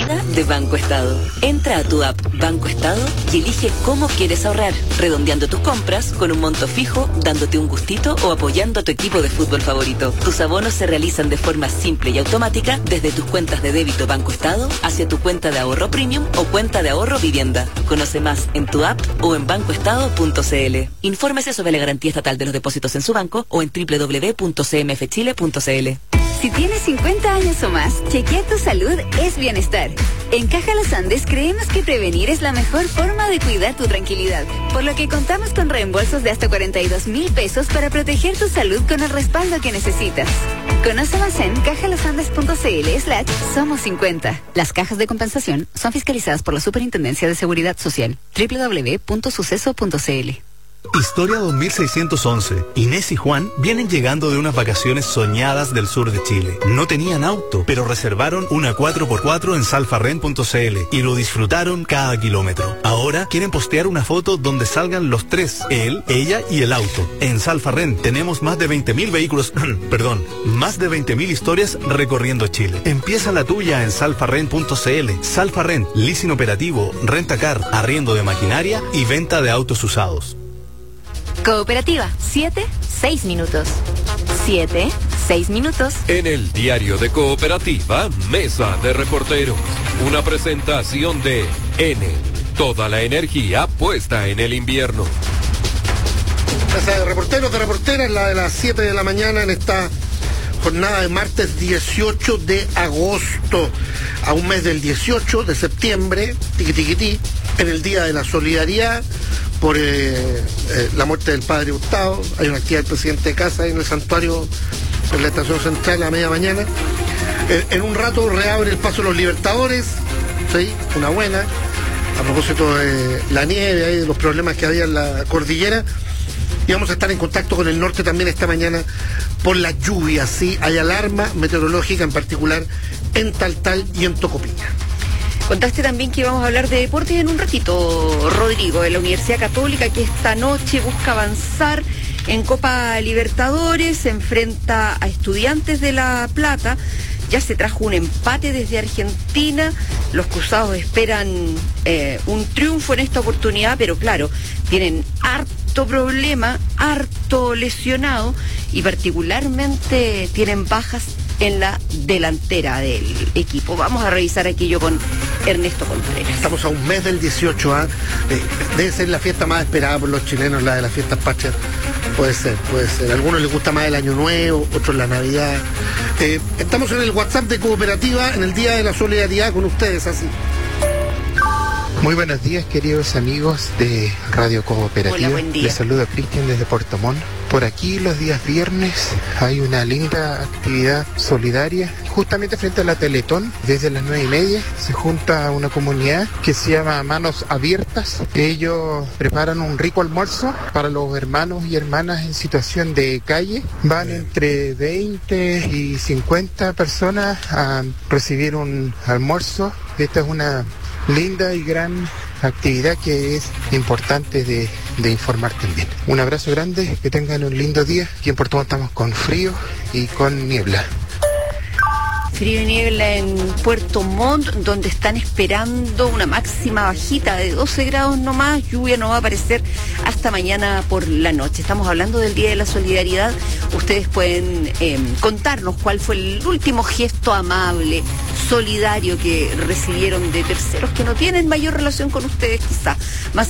vida de Banco Estado. Entra a tu app Banco Estado y elige cómo quieres ahorrar, redondeando tus compras con un monto fijo, dándote un gustito o apoyando a tu equipo de fútbol favorito. Tus abonos se realizan de forma simple y automática desde tus cuentas de débito Banco Estado hacia tu cuenta de ahorro premium o cuenta de ahorro vivienda. Conoce más en tu app o en bancoestado.cl. Infórmese sobre la garantía estatal de los depósitos en su banco o en www.cmfchile.cl. Si tienes 50 años o más, chequea tu salud es bienestar. En Caja Los Andes creemos que prevenir es la mejor forma de cuidar tu tranquilidad, por lo que contamos con reembolsos de hasta 42,000 pesos para proteger tu salud con el respaldo que necesitas. Conoce más en cajalosandes.cl/somos 50. Las cajas de compensación son fiscalizadas por la Superintendencia de Seguridad Social. www.suceso.cl. Historia 2611. Inés y Juan vienen llegando de unas vacaciones soñadas del sur de Chile. No tenían auto, pero reservaron una 4x4 en salfarren.cl y lo disfrutaron cada kilómetro. Ahora quieren postear una foto donde salgan los tres, él, ella y el auto. En Salfarren tenemos más de 20.000 vehículos, más de 20.000 historias recorriendo Chile. Empieza la tuya en salfarren.cl. Salfarren, leasing operativo, rentacar, arriendo de maquinaria y venta de autos usados. Cooperativa, 6 minutos. 6 minutos. En el diario de Cooperativa, Mesa de Reporteros. Una presentación de N. Toda la energía puesta en el invierno. Mesa de reporteros, de reporteras, la de las 7 de la mañana en esta jornada de martes 18 de agosto, a un mes del 18 de septiembre, en el Día de la Solidaridad, por la muerte del padre Gustavo. Hay una actividad del presidente de casa en el santuario, en la estación central a media mañana. En un rato reabre el Paso de los Libertadores, ¿sí? Una buena, a propósito de la nieve, de los problemas que había en la cordillera. Y vamos a estar en contacto con el norte también esta mañana por las lluvias, ¿sí? Hay alarma meteorológica, en particular en Taltal y en Tocopilla. Contaste también que íbamos a hablar de deportes en un ratito, Rodrigo, de la Universidad Católica, que esta noche busca avanzar en Copa Libertadores, se enfrenta a Estudiantes de La Plata. Ya se trajo un empate desde Argentina, los cruzados esperan un triunfo en esta oportunidad, pero claro, tienen harto problema, harto lesionado y particularmente tienen bajas en la delantera del equipo. Vamos a revisar aquello con Ernesto Contreras. Estamos a un mes del 18, ¿eh? Debe ser la fiesta más esperada por los chilenos, la de las fiestas patrias. Puede ser. A algunos les gusta más el Año Nuevo, otros la Navidad. Estamos en el WhatsApp de Cooperativa en el Día de la Solidaridad con ustedes, así. Muy buenos días, queridos amigos de Radio Cooperativa. Hola, buen día. Les saluda Cristian desde Puerto Montt. Por aquí los días viernes hay una linda actividad solidaria justamente frente a la Teletón. Desde las 9:30 se junta una comunidad que se llama Manos Abiertas. Ellos preparan un rico almuerzo para los hermanos y hermanas en situación de calle. Van entre 20 y 50 personas a recibir un almuerzo. Esta es una linda y gran actividad que es importante de informar también. Un abrazo grande, que tengan un lindo día. Aquí en Puerto Montt estamos con frío y con niebla. Frío y niebla en Puerto Montt, donde están esperando una máxima bajita de 12 grados nomás. Lluvia no va a aparecer hasta mañana por la noche. Estamos hablando del Día de la Solidaridad. Ustedes pueden contarnos cuál fue el último gesto amable, solidario que recibieron de terceros que no tienen mayor relación con ustedes, quizá. Más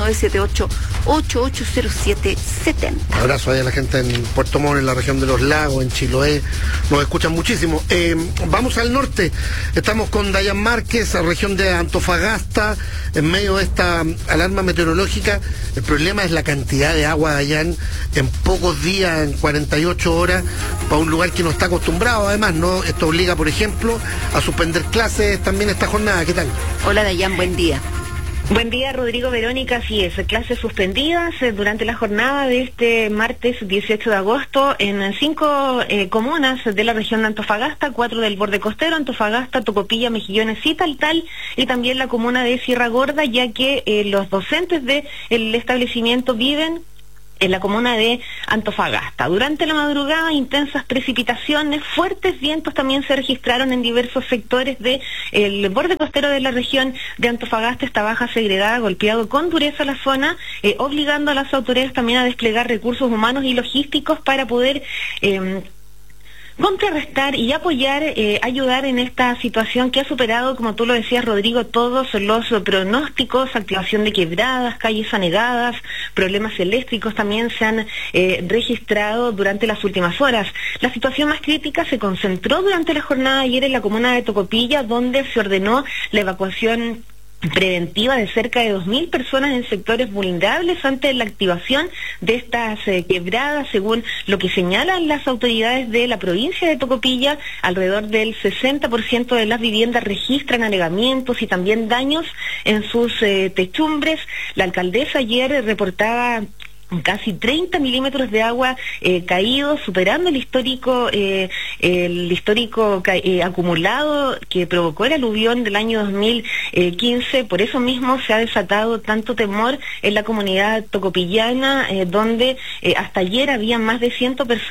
56978880770. Abrazo ahí a la gente en Puerto Montt, en la región de los lagos, en Chiloé. Nos escuchan muchísimo. Vamos al norte. Estamos con Dayan Márquez, región de Antofagasta, en medio de esta alarma meteorológica. El problema es la cantidad de agua, Dayan, en pocos días, en 48 horas, para un lugar que no está acostumbrado, además, ¿no? Esto obliga, por ejemplo, a suspender clases también esta jornada. ¿Qué tal? Hola, Dayan, buen día. Buen día, Rodrigo, Verónica. Así es, clases suspendidas durante la jornada de este martes 18 de agosto en 5 comunas de la región de Antofagasta, 4 del borde costero, Antofagasta, Tocopilla, Mejillones y Taltal, y también la comuna de Sierra Gorda, ya que los docentes del establecimiento viven en la comuna de Antofagasta. Durante la madrugada, intensas precipitaciones, fuertes vientos también se registraron en diversos sectores del borde costero de la región de Antofagasta. Esta baja segregada ha golpeado con dureza la zona, obligando a las autoridades también a desplegar recursos humanos y logísticos para poder contrarrestar y apoyar, ayudar en esta situación que ha superado, como tú lo decías, Rodrigo, todos los pronósticos, activación de quebradas, calles anegadas, problemas eléctricos también se han registrado durante las últimas horas. La situación más crítica se concentró durante la jornada de ayer en la comuna de Tocopilla, donde se ordenó la evacuación preventiva de cerca de 2.000 personas en sectores vulnerables ante la activación de estas quebradas. Según lo que señalan las autoridades de la provincia de Tocopilla, alrededor del 60% de las viviendas registran anegamientos y también daños en sus techumbres. La alcaldesa ayer reportaba casi 30 milímetros de agua caídos, superando el histórico acumulado que provocó el aluvión del año 2015. Por eso mismo se ha desatado tanto temor en la comunidad tocopillana, donde hasta ayer había más de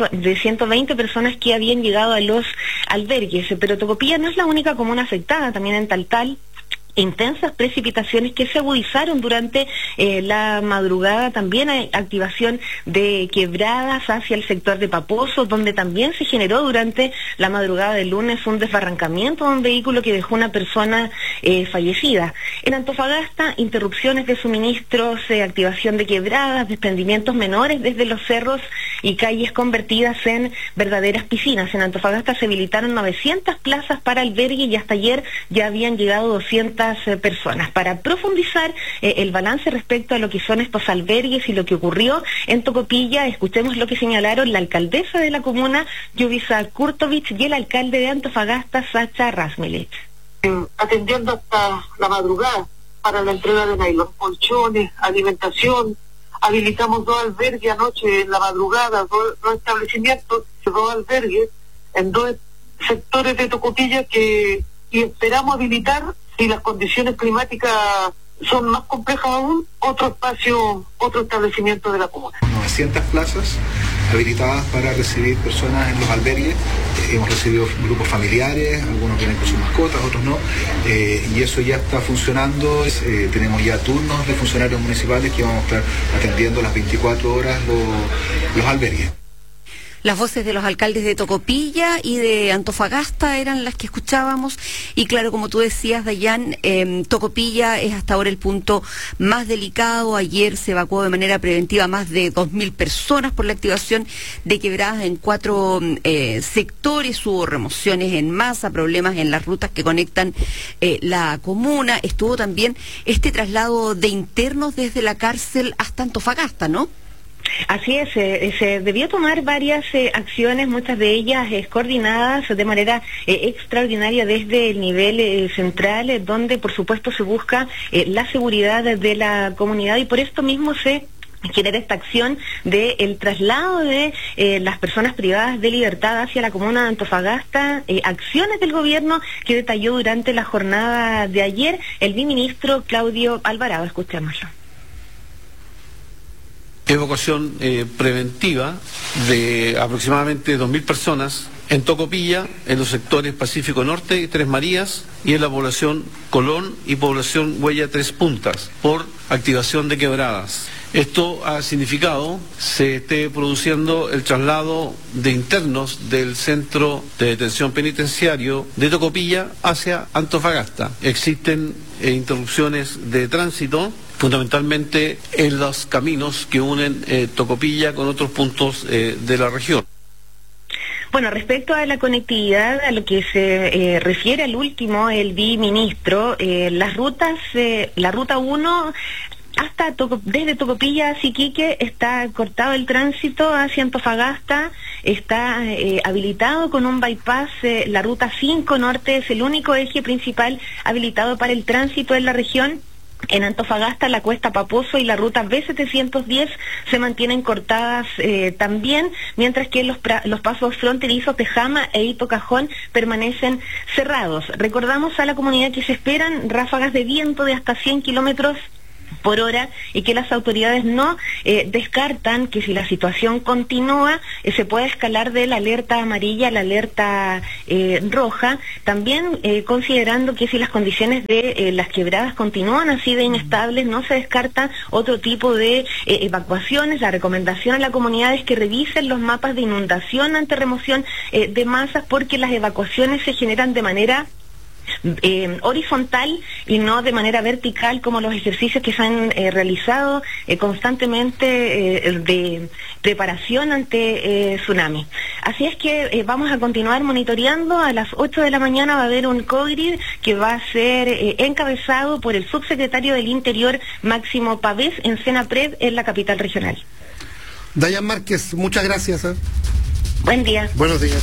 120 personas que habían llegado a los albergues. Pero Tocopilla no es la única comuna afectada, también en Taltal intensas precipitaciones que se agudizaron durante la madrugada. También hay activación de quebradas hacia el sector de Paposo, donde también se generó durante la madrugada del lunes un desbarrancamiento de un vehículo que dejó una persona fallecida. En Antofagasta, interrupciones de suministros, activación de quebradas, desprendimientos menores desde los cerros y calles convertidas en verdaderas piscinas. En Antofagasta se habilitaron 900 plazas para albergue y hasta ayer ya habían llegado 200 personas. Para profundizar el balance respecto a lo que son estos albergues y lo que ocurrió en Tocopilla, escuchemos lo que señalaron la alcaldesa de la comuna, Yuvisa Kurtovich, y el alcalde de Antofagasta, Sacha Rasmilich. Atendiendo hasta la madrugada para la entrega de nylon, colchones, alimentación. Habilitamos 2 albergues anoche en la madrugada, 2 establecimientos, 2 albergues en 2 sectores de Tocopilla y esperamos habilitar, si las condiciones climáticas son más complejas aún, otro espacio, otro establecimiento de la comuna. 900 plazas habilitadas para recibir personas en los albergues. Hemos recibido grupos familiares, algunos vienen con sus mascotas, otros no, y eso ya está funcionando. Tenemos ya turnos de funcionarios municipales que vamos a estar atendiendo las 24 horas los albergues. Las voces de los alcaldes de Tocopilla y de Antofagasta eran las que escuchábamos. Y claro, como tú decías, Dayan, Tocopilla es hasta ahora el punto más delicado. Ayer se evacuó de manera preventiva más de 2.000 personas por la activación de quebradas en 4 sectores. Hubo remociones en masa, problemas en las rutas que conectan la comuna. Estuvo también este traslado de internos desde la cárcel hasta Antofagasta, ¿no? Así es, se debió tomar varias acciones, muchas de ellas coordinadas de manera extraordinaria desde el nivel central, donde por supuesto se busca la seguridad de la comunidad, y por esto mismo se genera esta acción del traslado de las personas privadas de libertad hacia la comuna de Antofagasta, acciones del gobierno que detalló durante la jornada de ayer el viceministro Claudio Alvarado. Escuchémoslo. Evacuación preventiva de aproximadamente 2.000 personas en Tocopilla, en los sectores Pacífico Norte y Tres Marías, y en la población Colón y población Huella Tres Puntas, por activación de quebradas. Esto ha significado se esté produciendo el traslado de internos del centro de detención penitenciario de Tocopilla hacia Antofagasta. Existen interrupciones de tránsito, fundamentalmente en los caminos que unen Tocopilla con otros puntos de la región. Bueno, respecto a la conectividad, a lo que se refiere al último, el viceministro, las rutas, la ruta 1 hasta desde Tocopilla a Siquique está cortado el tránsito hacia Antofagasta, está habilitado con un bypass. La ruta 5 norte es el único eje principal habilitado para el tránsito en la región. En Antofagasta, la cuesta Paposo y la ruta B710 se mantienen cortadas también, mientras que los pasos fronterizos de Jama e Hito Cajón permanecen cerrados. Recordamos a la comunidad que se esperan ráfagas de viento de hasta 100 kilómetros por hora, y que las autoridades no descartan que si la situación continúa se pueda escalar de la alerta amarilla a la alerta roja, también considerando que si las condiciones de las quebradas continúan así de inestables, no se descarta otro tipo de evacuaciones. La recomendación a la comunidad es que revisen los mapas de inundación ante remoción de masas, porque las evacuaciones se generan de manera horizontal y no de manera vertical, como los ejercicios que se han realizado constantemente de preparación ante tsunami. Así es que vamos a continuar monitoreando. A las 8 de la mañana va a haber un COGRID que va a ser encabezado por el subsecretario del Interior, Máximo Pavés, en Senapred, en la capital regional. Dayan Márquez, muchas gracias. Buen día. Buenos días.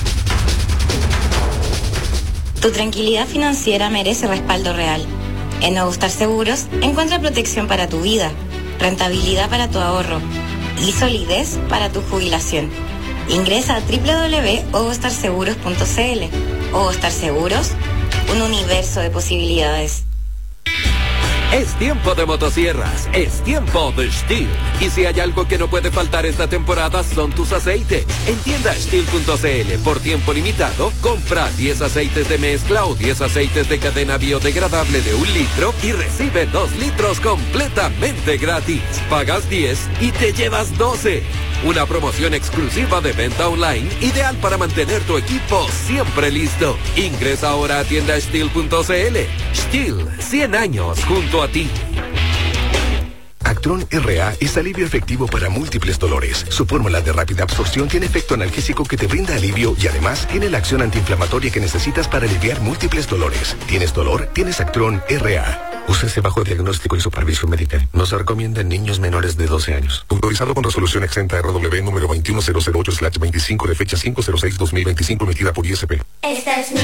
Tu tranquilidad financiera merece respaldo real. En Nuevo Star Seguros encuentra protección para tu vida, rentabilidad para tu ahorro y solidez para tu jubilación. Ingresa a www.ovostarseguros.cl. Ovostar Seguros, un universo de posibilidades. Es tiempo de motosierras, es tiempo de Stihl. Y si hay algo que no puede faltar esta temporada son tus aceites. En tienda Stihl.cl, por tiempo limitado, compra 10 aceites de mezcla o 10 aceites de cadena biodegradable de 1 litro y recibe 2 litros completamente gratis. Pagas 10 y te llevas 12. Una promoción exclusiva de venta online, ideal para mantener tu equipo siempre listo. Ingresa ahora a tienda Stihl.cl. Stihl, 100 años junto a ti. Actron RA es alivio efectivo para múltiples dolores. Su fórmula de rápida absorción tiene efecto analgésico que te brinda alivio y además tiene la acción antiinflamatoria que necesitas para aliviar múltiples dolores. ¿Tienes dolor? Tienes Actron RA. Úsese bajo diagnóstico y supervisión médica. No se recomienda en niños menores de 12 años. Autorizado con resolución exenta RW número 21008/25 de fecha 5/06/2025 emitida por ISP. Esta es mi